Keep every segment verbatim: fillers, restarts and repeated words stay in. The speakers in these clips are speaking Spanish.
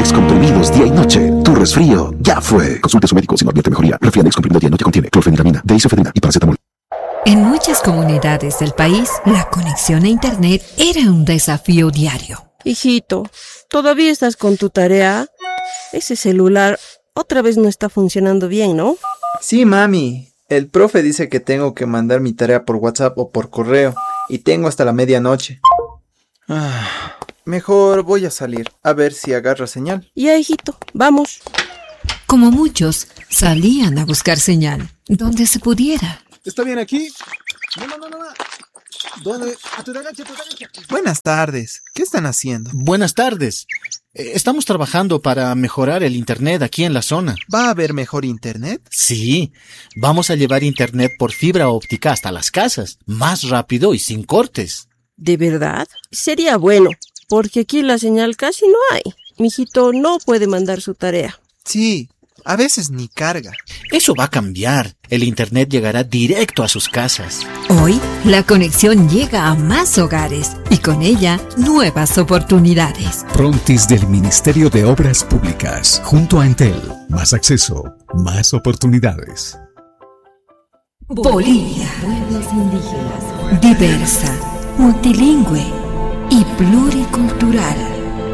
Refrianex comprimidos día y noche. Tu resfrío ya fue. Consulte a su médico si no advierte mejoría. Refrianex comprimido día y noche contiene clorfeniramina, deisofedrina y paracetamol. En muchas comunidades del país, la conexión a internet era un desafío diario. Hijito, ¿todavía estás con tu tarea? Ese celular otra vez no está funcionando bien, ¿no? Sí, mami. El profe dice que tengo que mandar mi tarea por WhatsApp o por correo y tengo hasta la medianoche. Ah, mejor voy a salir a ver si agarra señal. Ya, hijito, vamos. Como muchos, salían a buscar señal, donde se pudiera. ¿Está bien aquí? No, no, no, no. ¿Dónde? A tu derecha, a tu derecha. Buenas tardes. ¿Qué están haciendo? Buenas tardes. Estamos trabajando para mejorar el internet aquí en la zona. ¿Va a haber mejor internet? Sí. Vamos a llevar internet por fibra óptica hasta las casas, más rápido y sin cortes. ¿De verdad? Sería bueno, porque aquí la señal casi no hay. Mijito no puede mandar su tarea. Sí. A veces ni carga. Eso va a cambiar. El internet llegará directo a sus casas. Hoy, la conexión llega a más hogares y con ella, nuevas oportunidades. Frontis del Ministerio de Obras Públicas, junto a Entel. Más acceso, más oportunidades. Bolivia, pueblos indígenas, diversa, multilingüe y pluricultural.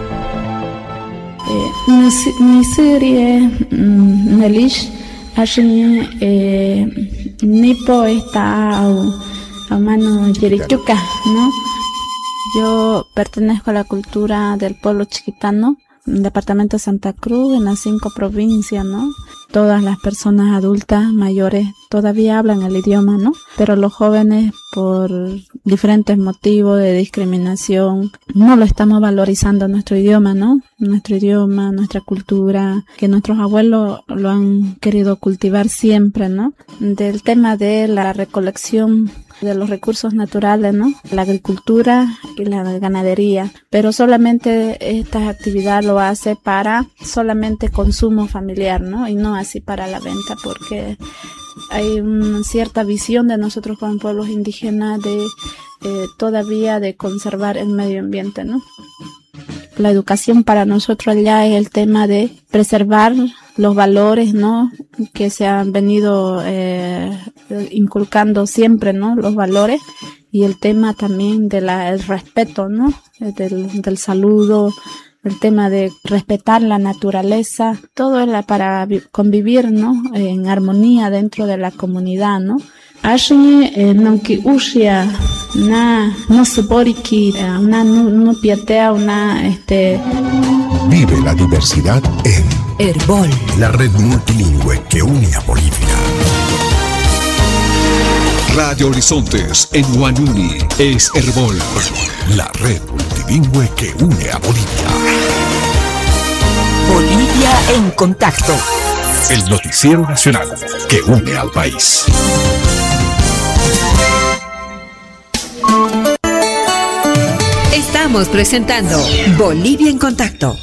Nisiri Nelish Ashini Nipo está a mano Yerichuca, ¿no? Yo pertenezco a la cultura del pueblo chiquitano, departamento de Santa Cruz, en las cinco provincias, ¿no? Todas las personas adultas, mayores, todavía hablan el idioma, ¿no? Pero los jóvenes, por diferentes motivos de discriminación, no lo estamos valorizando nuestro idioma, ¿no? Nuestro idioma, nuestra cultura, que nuestros abuelos lo han querido cultivar siempre, ¿no? Del tema de la recolección de los recursos naturales, ¿no? La agricultura y la ganadería, pero solamente esta actividad lo hace para solamente consumo familiar, ¿no? Y no así para la venta, porque hay una cierta visión de nosotros como pueblos indígenas de eh, todavía de conservar el medio ambiente, ¿no? La educación para nosotros allá es el tema de preservar los valores, ¿no? Que se han venido eh, inculcando siempre, ¿no? Los valores y el tema también del respeto, ¿no? Del, del saludo, el tema de respetar la naturaleza, todo es para convivir, ¿no? En armonía dentro de la comunidad, ¿no? Ashi nonki ushia na no suporiki una no piatea una este. Vive la diversidad en Herbol, la red multilingüe que une a Bolivia. Radio Horizontes en Huanuni es Herbol, la red multilingüe que une a Bolivia. Bolivia en contacto. El noticiero nacional que une al país. Estamos presentando Bolivia en contacto.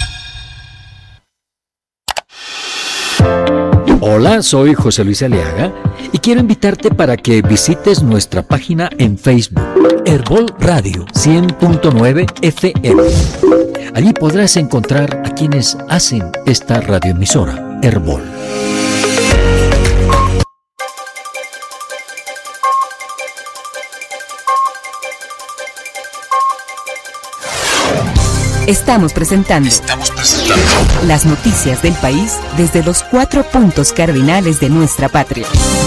Hola, soy José Luis Aliaga y quiero invitarte para que visites nuestra página en Facebook, Herbol Radio cien punto nueve F M. Allí podrás encontrar a quienes hacen esta radioemisora, Herbol. Estamos presentando, Estamos presentando las noticias del país desde los cuatro puntos cardinales de nuestra patria.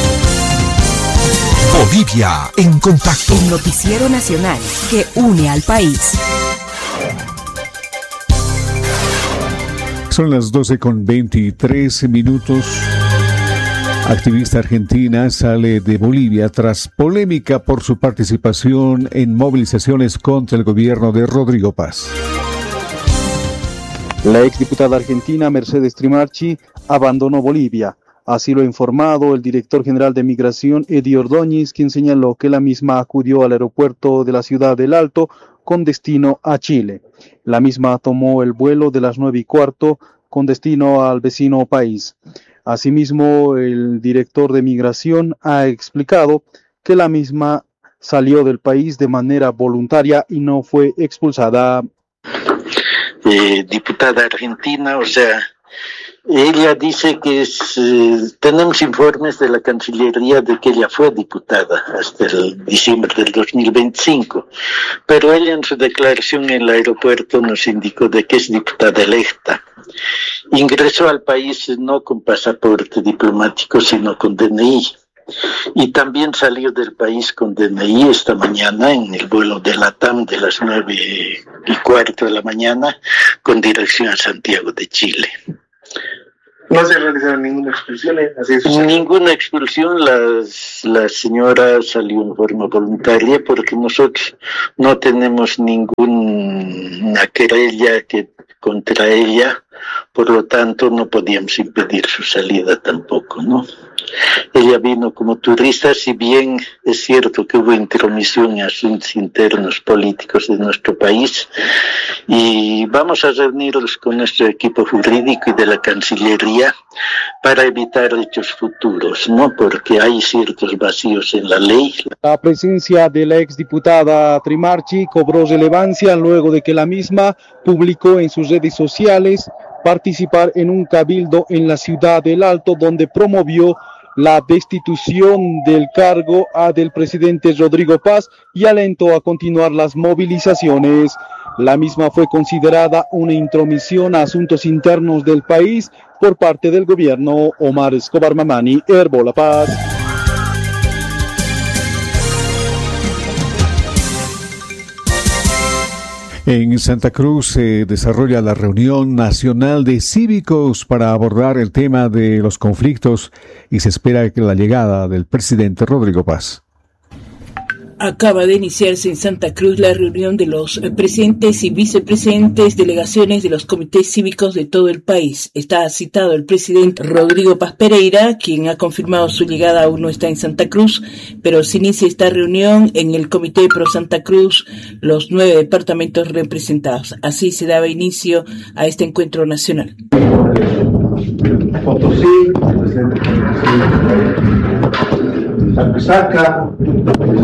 Bolivia en contacto. El noticiero nacional que une al país. Son las doce con veintitrés minutos. Activista argentina sale de Bolivia tras polémica por su participación en movilizaciones contra el gobierno de Rodrigo Paz. La exdiputada argentina Mercedes Trimarchi abandonó Bolivia. Así lo ha informado el director general de Migración, Eddie Ordóñez, quien señaló que la misma acudió al aeropuerto de la ciudad del Alto con destino a Chile. La misma tomó el vuelo de las nueve y cuarto con destino al vecino país. Asimismo, el director de Migración ha explicado que la misma salió del país de manera voluntaria y no fue expulsada. eh, diputada argentina, o sea, ella dice que es, eh, tenemos informes de la Cancillería de que ella fue diputada hasta el diciembre del dos mil veinticinco, pero ella en su declaración en el aeropuerto nos indicó de que es diputada electa. Ingresó al país no con pasaporte diplomático, sino con D N I. Y también salió del país con D N I esta mañana en el vuelo de LATAM de las nueve y cuarto de la mañana con dirección a Santiago de Chile. ¿No se realizaron ninguna expulsión? Así es. Ninguna expulsión, las, la señora salió en forma voluntaria porque nosotros no tenemos ninguna querella que, contra ella, por lo tanto no podíamos impedir su salida tampoco, ¿no? Ella vino como turista, si bien es cierto que hubo intromisión en asuntos internos políticos de nuestro país, y vamos a reunirnos con nuestro equipo jurídico y de la Cancillería para evitar hechos futuros, ¿no? Porque hay ciertos vacíos en la ley. La presencia de la exdiputada Trimarchi cobró relevancia luego de que la misma publicó en sus redes sociales participar en un cabildo en la ciudad del Alto donde promovió la destitución del cargo a del presidente Rodrigo Paz y alentó a continuar las movilizaciones. La misma fue considerada una intromisión a asuntos internos del país por parte del gobierno. Omar Escobar Mamani, Herbol La Paz. En Santa Cruz se desarrolla la reunión nacional de cívicos para abordar el tema de los conflictos y se espera que la llegada del presidente Rodrigo Paz. Acaba de iniciarse en Santa Cruz la reunión de los presidentes y vicepresidentes, delegaciones de los comités cívicos de todo el país. Está citado el presidente Rodrigo Paz Pereira, quien ha confirmado su llegada, aún no está en Santa Cruz, pero se inicia esta reunión en el Comité Pro Santa Cruz, los nueve departamentos representados. Así se daba inicio a este encuentro nacional. Potosí, presidente Potosí, Saca,